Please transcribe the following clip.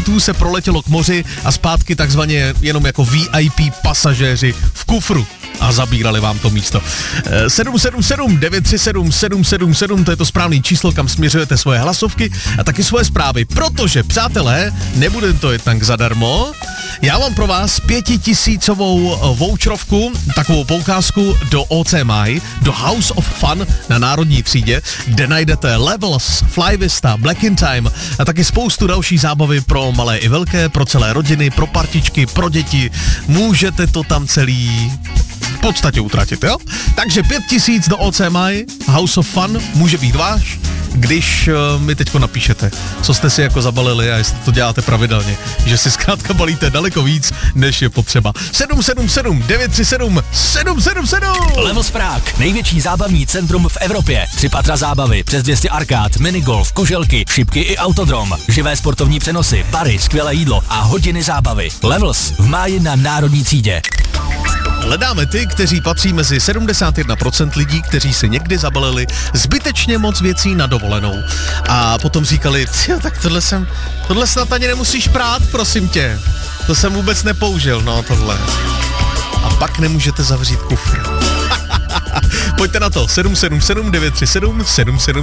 turistů se proletělo k moři a zpátky takzvaně jenom jako VIP pasažéři v kufru a zabírali vám to místo. 777 937 777, to je to správný číslo, kam směřujete svoje hlasovky a taky svoje zprávy, protože, přátelé, nebude to jen tak zadarmo. Já mám pro vás 5000 voucherovku, takovou poukázku do OCMI, do House of Fun na Národní třídě, kde najdete Levels, Flyvista, Black in Time a taky spoustu další zábavy pro malé i velké, pro celé rodiny, pro partičky, pro děti. Můžete to tam celý v podstatě utratit, jo? Takže 5000 do OCMI, House of Fun, může být váš, když mi teďko napíšete, co jste si jako zabalili a jestli to děláte pravidelně, že si zkrátka balíte daleko víc, než je potřeba. 777 937 777. Levels Prague, největší zábavní centrum v Evropě. 3 patra zábavy, přes 200 arkád, minigolf, kuželky, šipky i autodrom, živé sportovní přenosy, bary, skvělé jídlo a hodiny zábavy. Levels v máji na Národní třídě. Hledáme ty, kteří patří mezi 71% lidí, kteří si někdy zabalili zbytečně moc věcí na dovolenou. A potom říkali, tak tohle snad ani nemusíš prát, prosím tě. To jsem vůbec nepoužil, no tohle. A pak nemůžete zavřít kufr. Pojďte na to, 777 937 777.